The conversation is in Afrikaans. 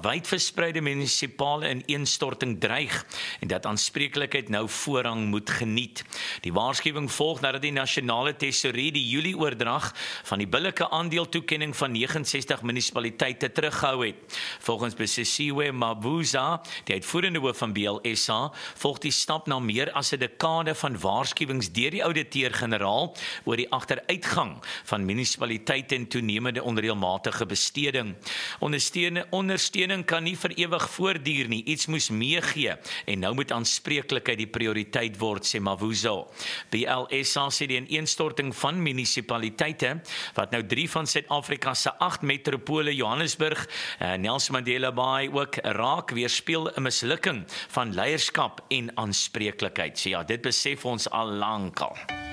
wyd verspreide munisipale ineenstorting dreig en dat aanspreeklikheid nou voorrang moet geniet. Die waarskuwing volg nadat die nasionale tesourie die Julie-oordrag van die billike aandeeltoekenning van 69 munisipaliteite teruggehou het. Volgens Besisiwe Mabuza, die uitvoerende hoof van BLSA, volg die stap na meer as 'n dekade van waarskuwings deur die ouditeur-generaal oor die agteruitgang van munisipaliteite en toenemende onreëlmatige besteding. Ondersteuning kan nie vir ewig voortduur nie, iets moes meegee en nou moet aanspreeklikheid die prioriteit word, sê Mabuza. BLSA sê die ineenstorting van munisipaliteite, wat nou 3 van Suid-Afrika se 8 metropole, Johannesburg, Nelson Mandela Bay ook raak, weerspieël 'n mislukking van leierskap en aanspreeklikheid. So ja, dit besef ons al lankal.